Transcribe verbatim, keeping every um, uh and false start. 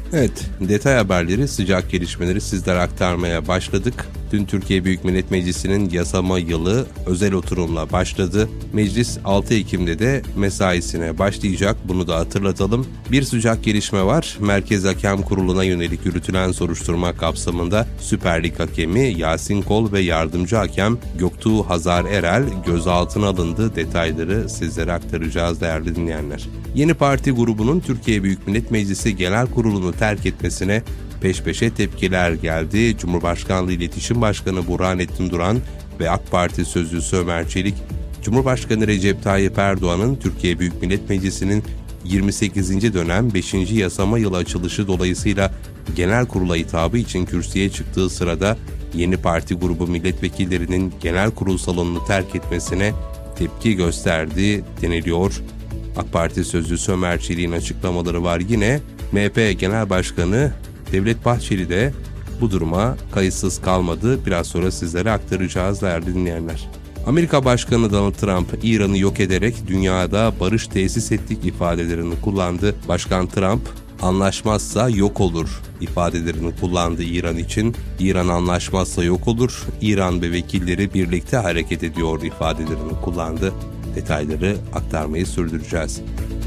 Evet, detay haberleri, sıcak gelişmeleri sizlere aktarmaya başladık. Dün Türkiye Büyük Millet Meclisi'nin yasama yılı özel oturumla başladı. Meclis altı Ekim'de de mesaisine başlayacak, bunu da hatırlatalım. Bir sıcak gelişme var. Merkez Hakem Kurulu'na yönelik yürütülen soruşturma kapsamında Süper Lig hakemi Yasin Kol ve yardımcı hakem Göktuğ Hazar Erel gözaltına alındı. Detayları sizlere aktaracağız değerli dinleyenler. Yeni Parti grubunun Türkiye Büyük Millet Meclisi Genel Kurulu'nu terk etmesine peş peşe tepkiler geldi. Cumhurbaşkanlığı İletişim Başkanı Burhanettin Duran ve AK Parti sözcüsü Ömer Çelik, Cumhurbaşkanı Recep Tayyip Erdoğan'ın Türkiye Büyük Millet Meclisi'nin yirmi sekizinci dönem beşinci yasama yılı açılışı dolayısıyla genel kurula hitabı için kürsüye çıktığı sırada Yeni Parti grubu milletvekillerinin genel kurul salonunu terk etmesine tepki gösterdi deniliyor. AK Parti sözcüsü Ömer Çelik'in açıklamaları var. Yine M H P Genel Başkanı Devlet Bahçeli de bu duruma kayıtsız kalmadı. Biraz sonra sizlere aktaracağız değerli dinleyenler. Amerika Başkanı Donald Trump, İran'ı yok ederek dünyada barış tesis ettik ifadelerini kullandı. Başkan Trump, anlaşmazsa yok olur ifadelerini kullandı İran için. İran anlaşmazsa yok olur, İran ve vekilleri birlikte hareket ediyor ifadelerini kullandı. Detayları aktarmayı sürdüreceğiz.